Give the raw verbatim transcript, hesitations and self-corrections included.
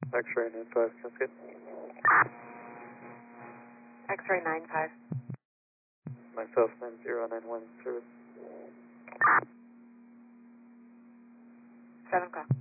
X-ray nine five, sounds good. X-ray nine five. Myself, nine zero nine one, service. seven o'clock.